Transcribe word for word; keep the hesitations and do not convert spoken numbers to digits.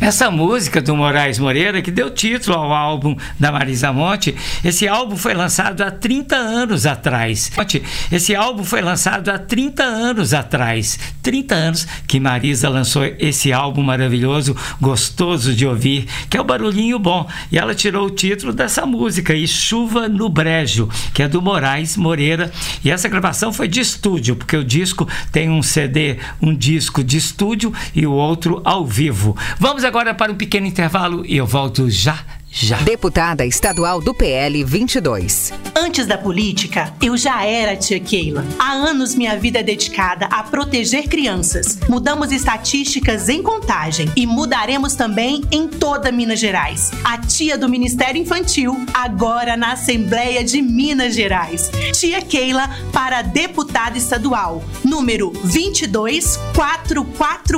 Essa música do Moraes Moreira, que deu título ao álbum da Marisa Monte, esse álbum foi lançado há trinta anos atrás. Esse álbum foi lançado há trinta anos atrás. trinta anos que Marisa lançou esse álbum maravilhoso, gostoso de ouvir, que é o Barulhinho Bom. E ela tirou o título dessa música, E Chuva no Brejo, que é do Moraes Moreira. E essa gravação foi de estúdio, porque o disco tem um C D, um disco de estúdio e o outro ao vivo. Vamos agora para um pequeno intervalo e eu volto já. Já. Deputada estadual do P L vinte e dois. Antes da política, eu já era tia Keila. Há anos minha vida é dedicada a proteger crianças. Mudamos estatísticas em Contagem e mudaremos também em toda Minas Gerais. A tia do Ministério Infantil, agora na Assembleia de Minas Gerais. Tia Keila para deputada estadual, número vinte e dois quatrocentos e quarenta e quatro.